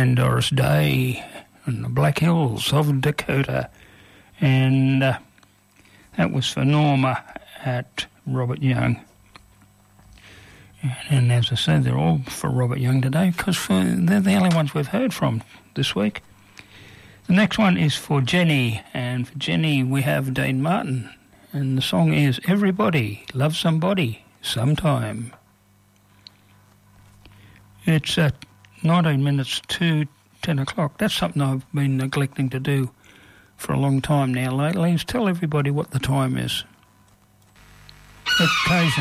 and Doris Day in the Black Hills of Dakota. And that was for Norma at Robert Young. And as I said, they're all for Robert Young today because they're the only ones we've heard from this week. The next one is for Jenny, and for Jenny we have Dean Martin, and the song is Everybody Loves Somebody Sometime. It's at 19 minutes to 10 o'clock. That's something I've been neglecting to do for a long time now lately, is tell everybody what the time is. Occasionally